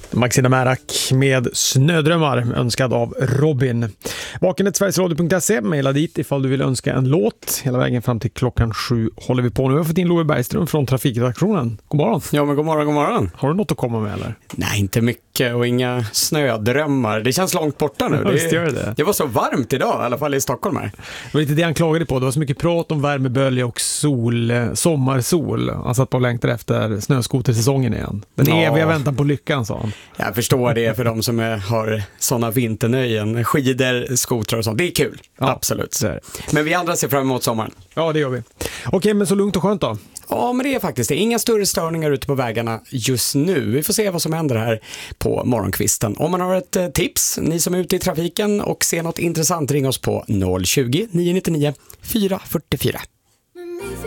Maxine Märak med Snödrömmar, önskad av Robin. Vakenet sverigesradio.se, mejla dit ifall du vill önska en låt. Hela vägen fram till klockan 7 håller vi på nu. Vi har fått in Love Bergström från Trafikredaktionen. God morgon. Ja, men god morgon. Har du något att komma med eller? Nej, inte mycket och inga snödrömmar. Det känns långt borta nu. Det var så varmt idag, i alla fall i Stockholm här. Det var lite det han klagade på. Det var så mycket prat om värmebölja och sommarsol. Han satt på och längtade efter snöskotersäsongen igen. Den eviga väntan på lyckan, sa han. Jag förstår det för de som har sådana vinternöjen. Skidor, skotrar och sånt. Det är kul, ja, absolut. Men vi andra ser fram emot sommaren. Ja, det gör vi. Okej, men så lugnt och skönt då? Ja, men det är faktiskt det. Inga större störningar ute på vägarna just nu. Vi får se vad som händer här på morgonkvisten. Om man har ett tips, ni som är ute i trafiken och ser något intressant, ring oss på 020 999 444.